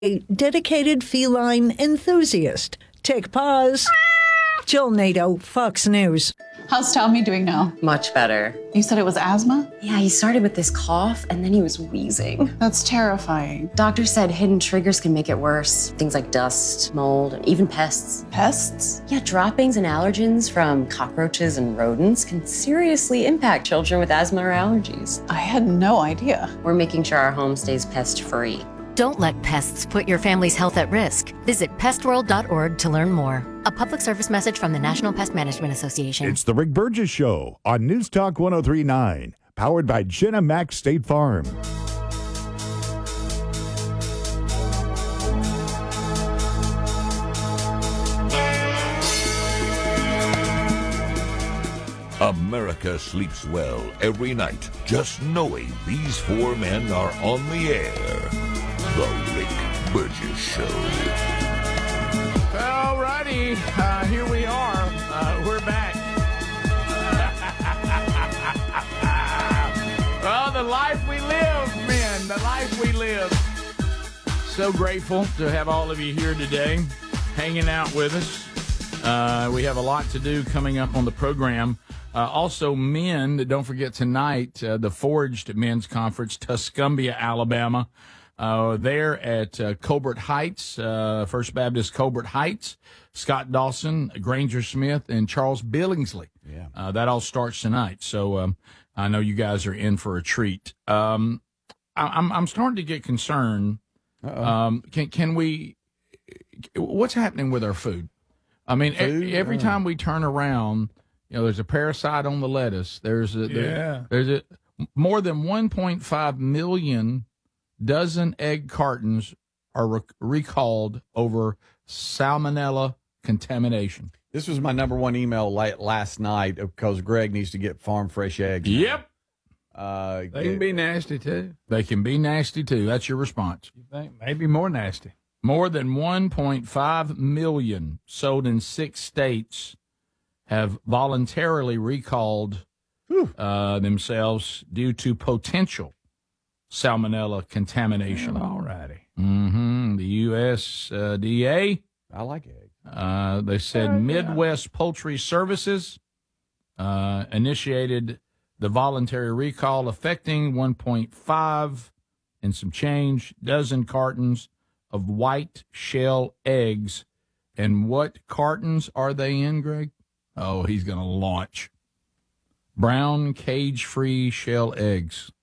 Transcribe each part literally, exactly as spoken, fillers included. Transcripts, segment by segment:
a dedicated feline enthusiast. Take pause. Jill Nato, Fox News. How's Tommy doing now? Much better. You said it was asthma? Yeah, he started with this cough and then he was wheezing. That's terrifying. Doctor said hidden triggers can make it worse. Things like dust, mold, and even pests. Pests? Yeah, droppings and allergens from cockroaches and rodents can seriously impact children with asthma or allergies. I had no idea. We're making sure our home stays pest-free. Don't let pests put your family's health at risk. Visit pest world dot org to learn more. A public service message from the National Pest Management Association. It's the Rick Burgess Show on News Talk one oh three point nine, powered by Jenna Mac State Farm. America sleeps well every night just knowing these four men are on the air. The Rick Burgess Show. All righty, uh, here we are. Uh, we're back. Oh, the life we live, men, the life we live. So grateful to have all of you here today, hanging out with us. Uh, we have a lot to do coming up on the program. Uh, also, men, don't forget tonight, uh, the Forged Men's Conference, Tuscumbia, Alabama. Uh, there at uh, Colbert Heights, uh, First Baptist Colbert Heights, Scott Dawson, Granger Smith, and Charles Billingsley. Yeah. Uh, that all starts tonight. So um, I know you guys are in for a treat. Um, I, I'm I'm starting to get concerned. Um, can can we? What's happening with our food? I mean, Food? e- every Uh. time we turn around, you know, there's a parasite on the lettuce. There's a, there- Yeah. there's a more than one point five million dozen egg cartons are rec- recalled over salmonella contamination. This was my number one email late last night because Greg needs to get farm fresh eggs. Yep. Uh, They can be nasty, too. They can be nasty, too. That's your response. You think? Maybe more nasty. More than one point five million sold in six states have voluntarily recalled uh, themselves due to potential salmonella contamination. All righty. Mm-hmm. The U S D A, I like eggs. uh, they said Oh, yeah. Midwest Poultry Services uh, initiated the voluntary recall affecting one point five and some change dozen cartons of white shell eggs. And what cartons are they in, Greg? Oh, he's going to launch. Brown cage-free shell eggs.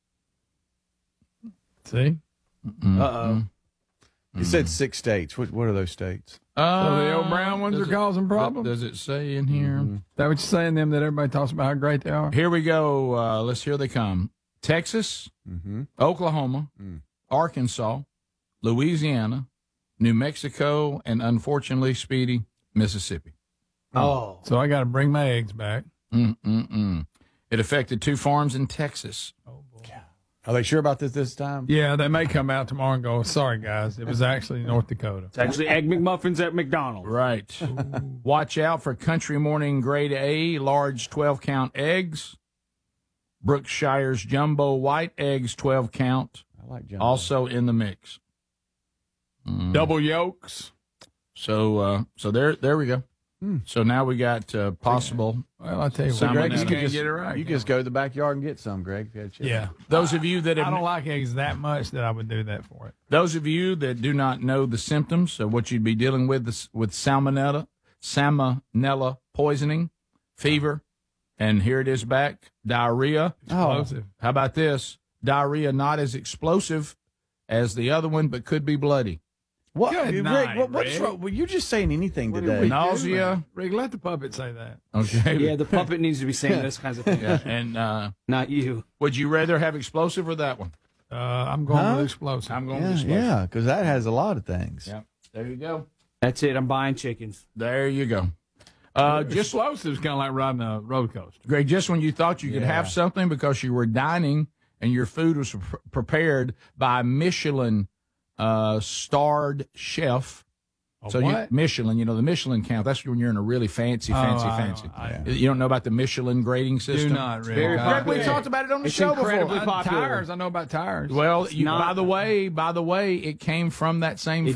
See? Mm-hmm. Uh-oh. You said six states. What What are those states? Uh, So the old brown ones does are it- causing problems? Does it say in here? Mhm. Is that what you're saying, them, that everybody talks about how great they are? Here we go. Uh, let's hear they come. Texas, Mm-hmm. Oklahoma, Mm. Arkansas, Louisiana, New Mexico, and unfortunately, Speedy, Mississippi. Oh. So I got to bring my eggs back. Mm-mm-mm. It affected two farms in Texas. Oh, boy. Are they sure about this this time? Yeah, they may come out tomorrow and go, sorry, guys. It was actually North Dakota. It's actually Egg McMuffins at McDonald's. Right. Watch out for Country Morning Grade A large twelve count eggs. Brookshire's Jumbo White Eggs twelve count. I like John. Also in the mix. Mm. Double yolks. So, uh, so there, there we go. Hmm. So now we got uh, possible. Well, I tell you what, Salmonella. Greg, you you can't could just get it right. You can just go to the backyard and get some, Greg. If you had a chance. Yeah. Those of you that I have, don't like eggs that much that I would do that for it. those of you that do not know the symptoms of what you'd be dealing with this, with salmonella, salmonella poisoning, fever, and here it is back, diarrhea. Explosive. How about this? Diarrhea not as explosive as the other one, but could be bloody. What, Good Rick, night, what, what's Rick. wrong? Well, you're just saying anything What today. are we Nausea. doing? Rick, let the puppet say that. Okay. Yeah, the puppet needs to be saying those kinds of things, Yeah, and uh, not you. would you rather have explosive or that one? Uh, I'm going Huh? with explosive. I'm going Yeah, with explosive. yeah, because that has a lot of things. Yeah. There you go. That's it. I'm buying chickens. There you go. Uh, just explosive is kind of like riding a roller coaster. Greg, just when you thought you could Yeah. have something because you were dining and your food was pre- prepared by a Michelin uh, starred chef, A So you, what? Michelin, you know, the Michelin count, that's when you're in a really fancy, fancy, Oh, I fancy. don't- I- You don't know about the Michelin grading system? Do not really. Very I- Greg, we popular. talked about it on the It's show incredibly before. Uh, popular. tires. I know about tires. Well, you, not- by the way, by the way, it came from that same